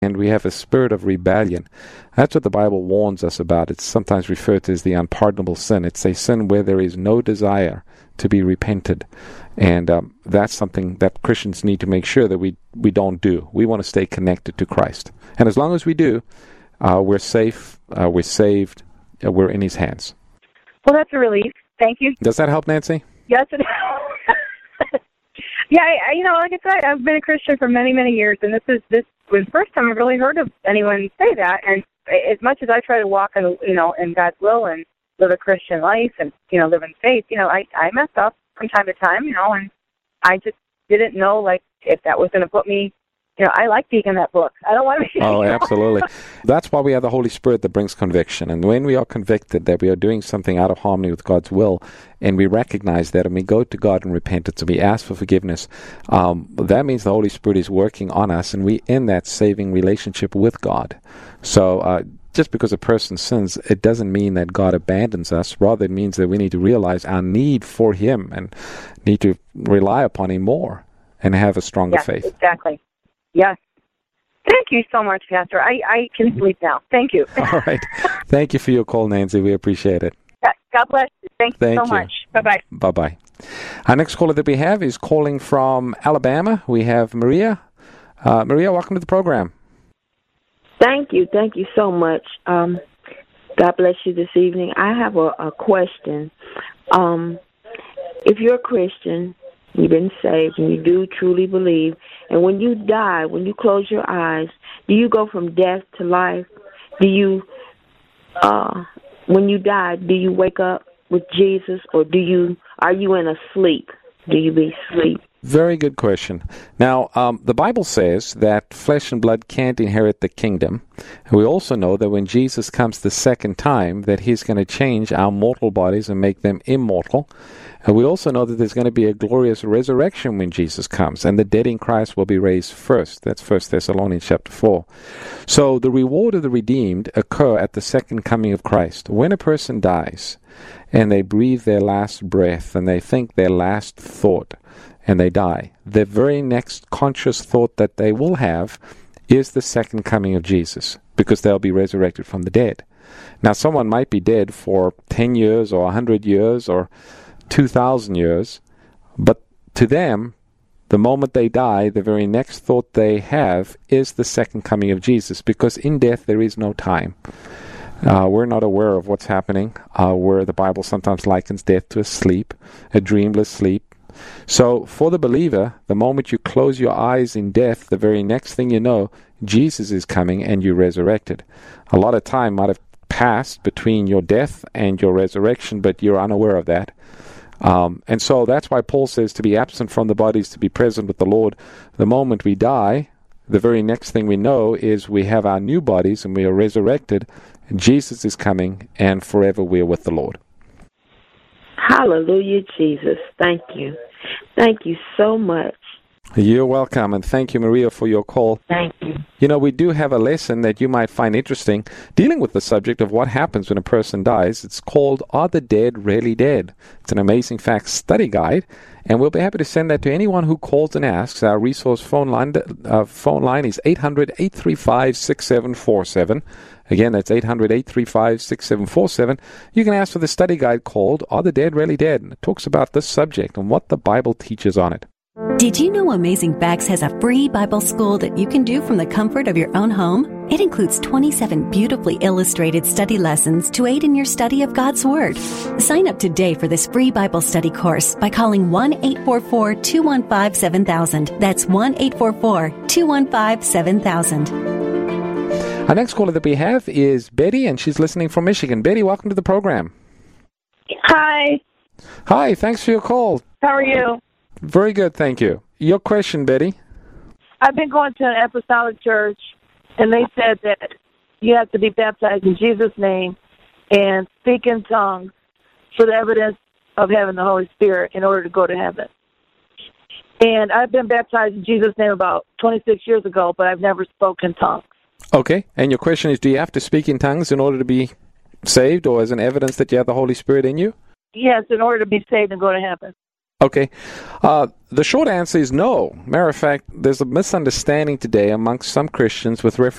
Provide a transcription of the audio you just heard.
and we have a spirit of rebellion. That's what the Bible warns us about. It's sometimes referred to as the unpardonable sin. It's a sin where there is no desire to be repented. And that's something that Christians need to make sure that we don't do. We want to stay connected to Christ. And as long as we do, we're safe, we're saved, we're in His hands. Well, that's a relief. Thank you. Does that help, Nancy? Yes, it helps. Yeah, like I said, I've been a Christian for many, many years, and this was the first time I've really heard of anyone say that. And as much as I try to walk in, in God's will and live a Christian life and, live in faith, I mess up from time to time, and I just didn't know, like, if that was going to put me, I like taking that book. I don't want to be... Oh, absolutely. That's why we have the Holy Spirit that brings conviction. And when we are convicted that we are doing something out of harmony with God's will, and we recognize that, and we go to God in repentance, and we ask for forgiveness, that means the Holy Spirit is working on us, and we in that saving relationship with God. So just because a person sins, it doesn't mean that God abandons us. Rather, it means that we need to realize our need for Him and need to rely upon Him more and have a stronger faith. Exactly. Yes. Thank you so much, Pastor. I can sleep now. Thank you. All right. Thank you for your call, Nancy. We appreciate it. God bless you. Thank you so much. Bye-bye. Bye-bye. Our next caller that we have is calling from Alabama. We have Maria. Maria, welcome to the program. Thank you. Thank you so much. God bless you this evening. I have a question. If you're a Christian, you've been saved, and you do truly believe, and when you die, when you close your eyes, do you go from death to life? Do you, when you die, do you wake up with Jesus, or are you in a sleep? Do you be asleep? Very good question. Now, the Bible says that flesh and blood can't inherit the kingdom. And we also know that when Jesus comes the second time, that He's going to change our mortal bodies and make them immortal. And we also know that there's going to be a glorious resurrection when Jesus comes, and the dead in Christ will be raised first. That's 1 Thessalonians chapter 4. So the reward of the redeemed occur at the second coming of Christ. When a person dies, and they breathe their last breath, and they think their last thought, and they die, the very next conscious thought that they will have is the second coming of Jesus, because they'll be resurrected from the dead. Now, someone might be dead for 10 years or 100 years or 2,000 years, but to them, the moment they die, the very next thought they have is the second coming of Jesus, because in death there is no time. We're not aware of what's happening, where the Bible sometimes likens death to a sleep, a dreamless sleep. So for the believer, the moment you close your eyes in death, the very next thing you know, Jesus is coming and you're resurrected. A lot of time might have passed between your death and your resurrection, but you're unaware of that. And so that's why Paul says to be absent from the body is to be present with the Lord. The moment we die, the very next thing we know is we have our new bodies and we are resurrected. Jesus is coming, and forever we are with the Lord. Hallelujah, Jesus. Thank you. Thank you so much. You're welcome, and thank you, Maria, for your call. Thank you. You know, we do have a lesson that you might find interesting dealing with the subject of what happens when a person dies. It's called Are the Dead Really Dead? It's an amazing facts study guide, and we'll be happy to send that to anyone who calls and asks. Our resource phone line is 800-835-6747. Again, that's 800-835-6747. You can ask for the study guide called Are the Dead Really Dead? And it talks about this subject and what the Bible teaches on it. Did you know Amazing Facts has a free Bible school that you can do from the comfort of your own home? It includes 27 beautifully illustrated study lessons to aid in your study of God's Word. Sign up today for this free Bible study course by calling 1-844-215-7000. That's 1-844-215-7000. Our next caller that we have is Betty, and she's listening from Michigan. Betty, welcome to the program. Hi. Hi, thanks for your call. How are you? Very good, thank you. Your question, Betty? I've been going to an apostolic church, and they said that you have to be baptized in Jesus' name and speak in tongues for the evidence of having the Holy Spirit in order to go to heaven. And I've been baptized in Jesus' name about 26 years ago, but I've never spoken tongues. Okay, and your question is, do you have to speak in tongues in order to be saved, or as an evidence that you have the Holy Spirit in you? Yes, in order to be saved and go to heaven. Okay. The short answer is no. Matter of fact, there's a misunderstanding today amongst some Christians with reference